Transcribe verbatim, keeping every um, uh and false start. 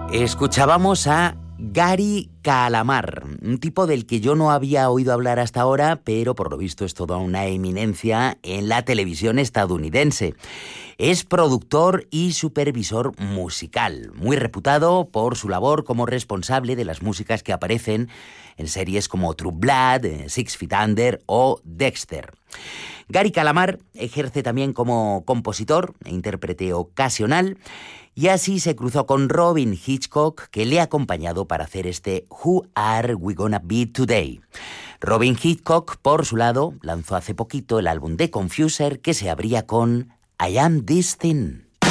Escuchábamos a Gary Calamar, un tipo del que yo no había oído hablar hasta ahora, pero por lo visto es toda una eminencia en la televisión estadounidense. Es productor y supervisor musical, muy reputado por su labor como responsable de las músicas que aparecen en series como True Blood, Six Feet Under o Dexter. Gary Calamar ejerce también como compositor e intérprete ocasional, y así se cruzó con Robyn Hitchcock, que le ha acompañado para hacer este Who Are We Gonna Be Today. Robyn Hitchcock, por su lado, lanzó hace poquito el álbum de Confuser, que se abría con I Am This Thing.